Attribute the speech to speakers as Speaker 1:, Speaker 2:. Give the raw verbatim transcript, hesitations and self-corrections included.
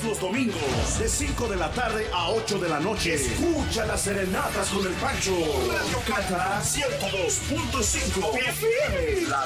Speaker 1: todos los domingos, de cinco de la tarde a ocho de la noche. Escucha las serenatas con el Pancho. Radio Cata ciento dos punto cinco F M.